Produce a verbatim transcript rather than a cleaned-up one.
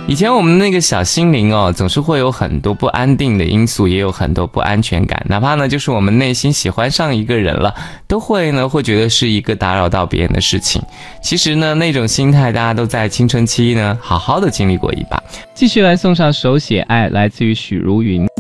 以前我们那个小心灵哦，总是会有很多不安定的因素，也有很多不安全感，哪怕呢就是我们内心喜欢上一个人了，都会呢会觉得是一个打扰到别人的事情。其实呢那种心态大家都在青春期呢好好的经历过一把。 继续来送上手写爱，来自于许茹芸。